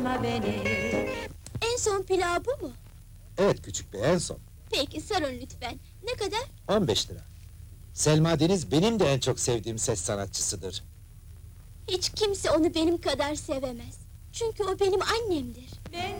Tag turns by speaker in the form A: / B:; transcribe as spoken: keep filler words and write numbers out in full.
A: kırma beni.
B: En son pilav bu mu?
C: Evet küçük bey, en son.
B: Peki sarın lütfen. Ne kadar?
C: on beş lira. Selma Deniz benim de en çok sevdiğim ses sanatçısıdır.
B: Hiç kimse onu benim kadar sevemez. Çünkü o benim annemdir.
A: Ben